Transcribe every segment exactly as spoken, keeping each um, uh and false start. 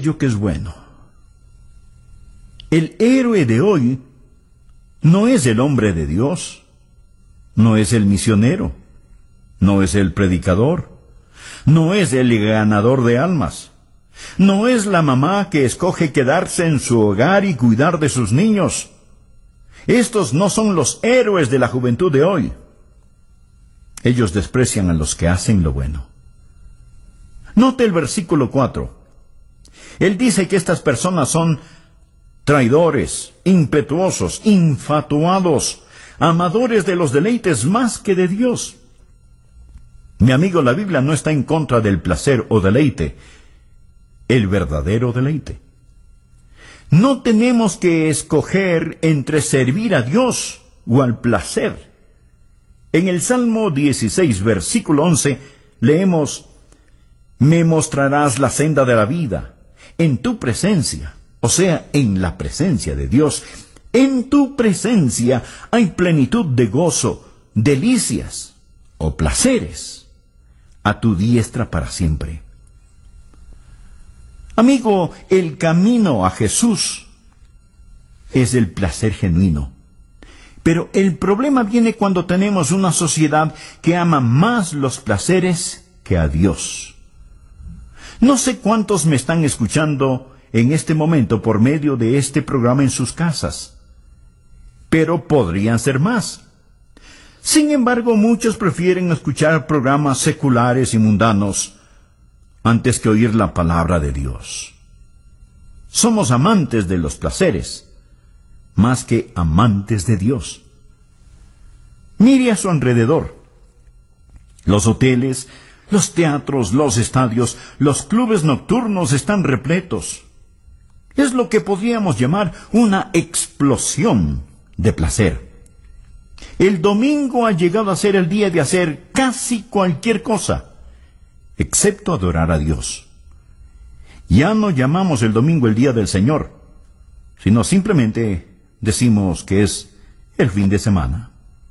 aquello que es bueno. El héroe de hoy no es el hombre de Dios, no es el misionero, no es el predicador, no es el ganador de almas, no es la mamá que escoge quedarse en su hogar y cuidar de sus niños. Estos no son los héroes de la juventud de hoy. Ellos desprecian a los que hacen lo bueno. Note el versículo cuatro. Él dice que estas personas son traidores, impetuosos, infatuados, amadores de los deleites más que de Dios. Mi amigo, la Biblia no está en contra del placer o deleite, el verdadero deleite. No tenemos que escoger entre servir a Dios o al placer. En el Salmo dieciséis, versículo once, leemos: Me mostrarás la senda de la vida, en tu presencia, o sea, en la presencia de Dios. En tu presencia hay plenitud de gozo, delicias o placeres, a tu diestra para siempre. Amigo, el camino a Jesús es el placer genuino. Pero el problema viene cuando tenemos una sociedad que ama más los placeres que a Dios. No sé cuántos me están escuchando en este momento por medio de este programa en sus casas, pero podrían ser más. Sin embargo, muchos prefieren escuchar programas seculares y mundanos antes que oír la palabra de Dios. Somos amantes de los placeres, más que amantes de Dios. Mire a su alrededor. Los hoteles, los teatros, los estadios, los clubes nocturnos están repletos. Es lo que podríamos llamar una explosión de placer. El domingo ha llegado a ser el día de hacer casi cualquier cosa, excepto adorar a Dios. Ya no llamamos el domingo el día del Señor, sino simplemente decimos que es el fin de semana.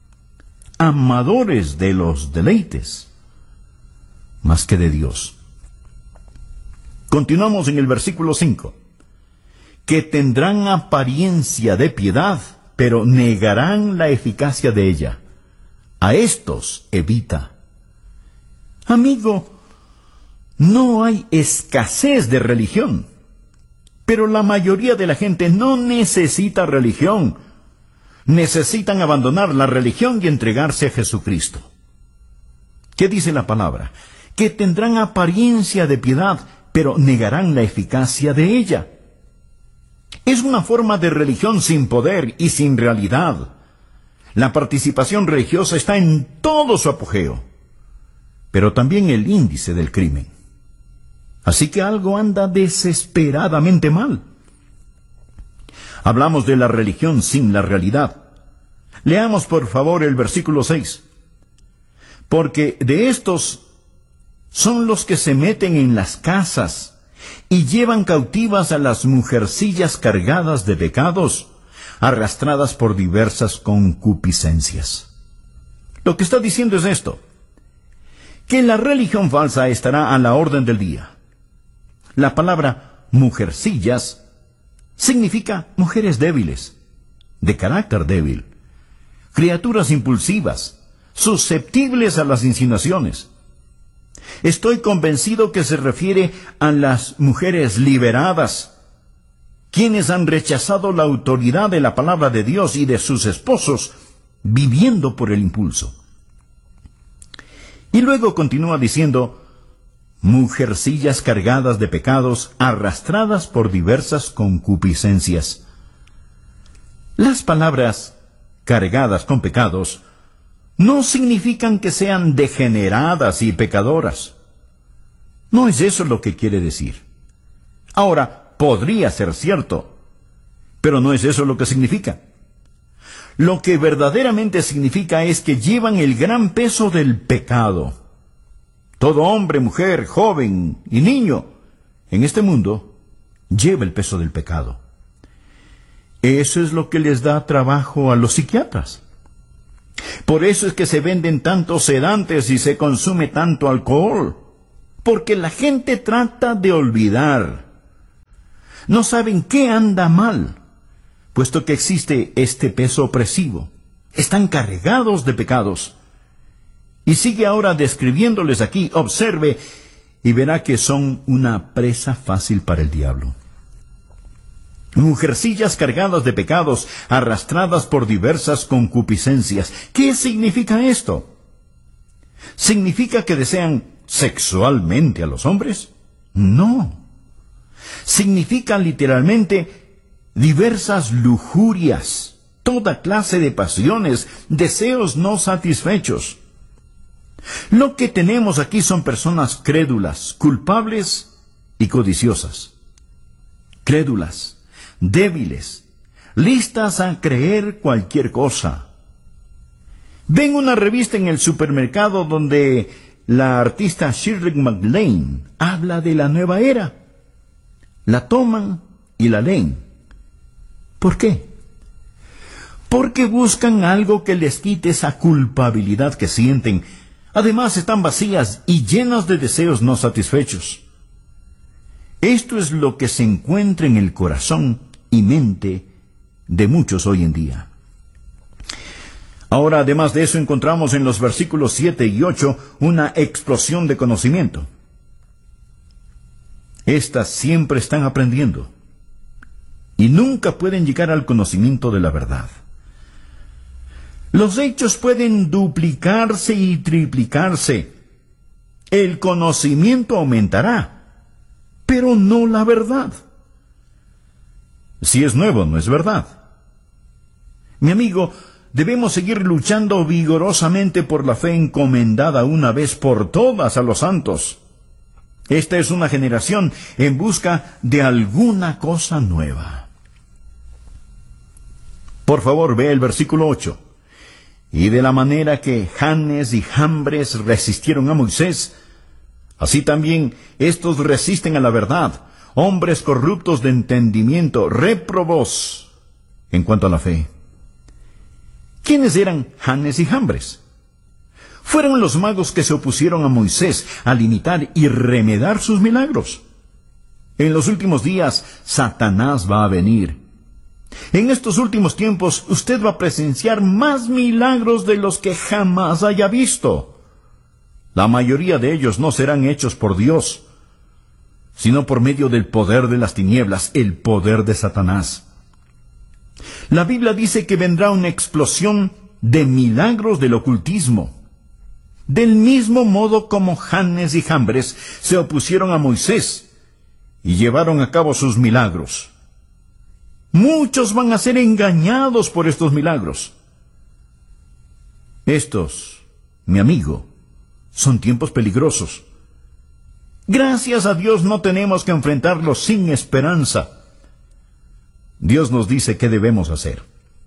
Amadores de los deleites, más que de Dios. Continuamos en el versículo cinco. Que tendrán apariencia de piedad, pero negarán la eficacia de ella. A estos evita. Amigo, no hay escasez de religión, pero la mayoría de la gente no necesita religión. Necesitan abandonar la religión y entregarse a Jesucristo. ¿Qué dice la palabra? Que tendrán apariencia de piedad, pero negarán la eficacia de ella. Es una forma de religión sin poder y sin realidad. La participación religiosa está en todo su apogeo, pero también el índice del crimen. Así que algo anda desesperadamente mal. Hablamos de la religión sin la realidad. Leamos por favor el versículo seis. Porque de estos son los que se meten en las casas y llevan cautivas a las mujercillas cargadas de pecados, arrastradas por diversas concupiscencias. Lo que está diciendo es esto: que la religión falsa estará a la orden del día. La palabra mujercillas significa mujeres débiles, de carácter débil, criaturas impulsivas, susceptibles a las insinuaciones. Estoy convencido que se refiere a las mujeres liberadas, quienes han rechazado la autoridad de la palabra de Dios y de sus esposos, viviendo por el impulso. Y luego continúa diciendo: mujercillas cargadas de pecados, arrastradas por diversas concupiscencias. Las palabras cargadas con pecados no significan que sean degeneradas y pecadoras. No es eso lo que quiere decir. Ahora, podría ser cierto, pero no es eso lo que significa. Lo que verdaderamente significa es que llevan el gran peso del pecado. Todo hombre, mujer, joven y niño en este mundo lleva el peso del pecado. Eso es lo que les da trabajo a los psiquiatras. Por eso es que se venden tantos sedantes y se consume tanto alcohol, porque la gente trata de olvidar, No saben qué anda mal, puesto que existe este peso opresivo. Están cargados de pecados. Y sigue ahora describiéndoles aquí. Observe y verá que son una presa fácil para el diablo. Mujercillas cargadas de pecados, arrastradas por diversas concupiscencias. ¿Qué significa esto? ¿Significa que desean sexualmente a los hombres? No. Significa literalmente diversas lujurias, toda clase de pasiones, deseos no satisfechos. Lo que tenemos aquí son personas crédulas, culpables y codiciosas. Crédulas, débiles, listas a creer cualquier cosa. Ven una revista en el supermercado donde la artista Shirley MacLaine habla de la nueva era. La toman y la leen. ¿Por qué? Porque buscan algo que les quite esa culpabilidad que sienten. Además están vacías y llenas de deseos no satisfechos. Esto es lo que se encuentra en el corazón y mente de muchos hoy en día. Ahora, además de eso, encontramos en los versículos siete y ocho una explosión de conocimiento. Estas siempre están aprendiendo y nunca pueden llegar al conocimiento de la verdad. Los hechos pueden duplicarse y triplicarse. El conocimiento aumentará, pero no la verdad. Si es nuevo, no es verdad. Mi amigo, debemos seguir luchando vigorosamente por la fe encomendada una vez por todas a los santos. Esta es una generación en busca de alguna cosa nueva. Por favor, ve el versículo ocho. Y de la manera que Janes y Jambres resistieron a Moisés, así también estos resisten a la verdad, hombres corruptos de entendimiento, réprobos en cuanto a la fe. ¿Quiénes eran Janes y Jambres? Fueron los magos que se opusieron a Moisés al imitar y remedar sus milagros. En los últimos días, Satanás va a venir. En estos últimos tiempos, usted va a presenciar más milagros de los que jamás haya visto. La mayoría de ellos no serán hechos por Dios, sino por medio del poder de las tinieblas, el poder de Satanás. La Biblia dice que vendrá una explosión de milagros del ocultismo. Del mismo modo como Janes y Jambres se opusieron a Moisés y llevaron a cabo sus milagros. Muchos van a ser engañados por estos milagros. Estos, mi amigo, son tiempos peligrosos. Gracias a Dios no tenemos que enfrentarlos sin esperanza. Dios nos dice qué debemos hacer.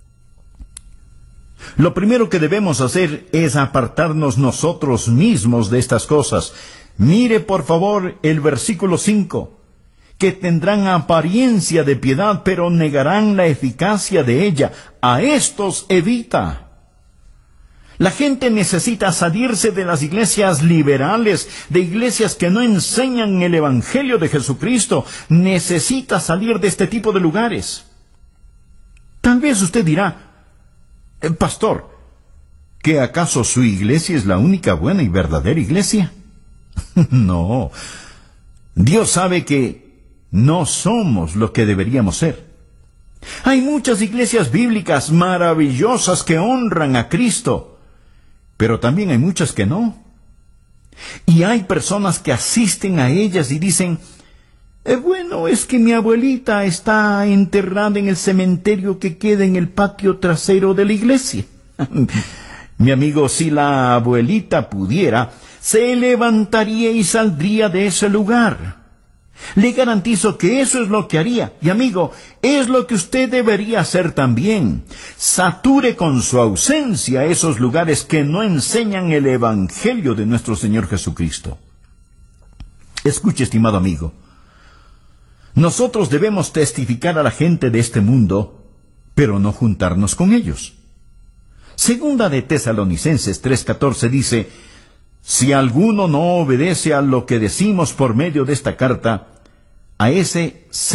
Lo primero que debemos hacer es apartarnos nosotros mismos de estas cosas. Mire por favor el versículo cinco, que tendrán apariencia de piedad, pero negarán la eficacia de ella. A estos evita. La gente necesita salirse de las iglesias liberales, de iglesias que no enseñan el Evangelio de Jesucristo. Necesita salir de este tipo de lugares. Tal vez usted dirá, pastor, ¿que acaso su iglesia es la única buena y verdadera iglesia? No. Dios sabe que no somos lo que deberíamos ser. Hay muchas iglesias bíblicas maravillosas que honran a Cristo, pero también hay muchas que no. Y hay personas que asisten a ellas y dicen, eh, bueno, es que mi abuelita está enterrada en el cementerio que queda en el patio trasero de la iglesia. Mi amigo, si la abuelita pudiera, se levantaría y saldría de ese lugar. Le garantizo que eso es lo que haría. Y amigo, es lo que usted debería hacer también. Sature con su ausencia esos lugares que no enseñan el Evangelio de nuestro Señor Jesucristo. Escuche, estimado amigo. Nosotros debemos testificar a la gente de este mundo, pero no juntarnos con ellos. Segunda de Tesalonicenses tres catorce dice, si alguno no obedece a lo que decimos por medio de esta carta, a ese se